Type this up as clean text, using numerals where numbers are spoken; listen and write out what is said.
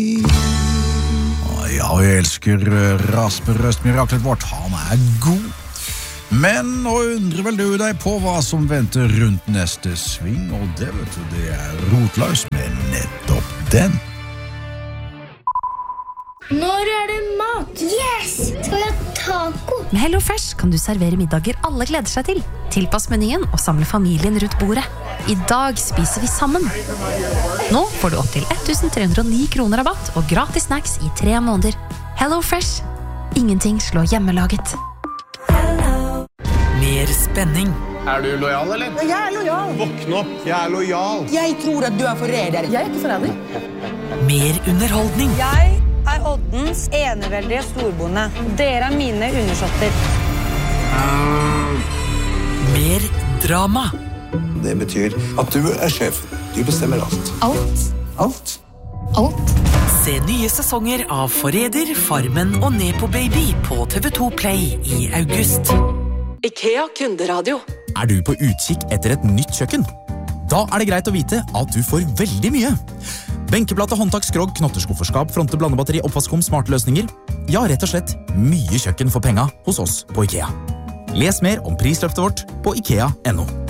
Ja, jeg elsker rasperøstmiraklet vårt. Han god. Men nå undrer vel du deg på hva som venter rundt neste sving, og det vet du, det Rotløs med nettopp den. Når det mat? Yes! Skal vi ha taco? Med HelloFresh kan du servere middager alle gleder seg til. Tilpass menyen og samle familien rundt bordet. I dag spiser vi sammen. Nå får du opp til 1309 kroner rabatt og gratis snacks i 3 måneder. HelloFresh. Ingenting slår hjemmelaget. Mer spenning. Du lojal, eller? Jeg lojal. Våkn opp, jeg lojal. Jeg tror at du forræder. Jeg ikke forræder. Mer underholdning. Jeg Oddens eneveldige storbonde. Dere mine undersåtter. Mer drama. Det betyr at du sjef. Du bestemmer alt. Alt. Se nye sesonger av Forræder, Farmen og Nepo Baby på TV2 Play i august. IKEA kunderadio. Du på utkikk etter et nytt kjøkken? Da det greit å vite at du får veldig mye. Benkeplate, håndtak, skrogg, knotterskufferskap, fronte, blandebatteri, oppvaskom, smarte løsninger. Ja, rett og slett mye kjøkken for penga hos oss på IKEA. Les mer om prisløftet vårt på IKEA.no.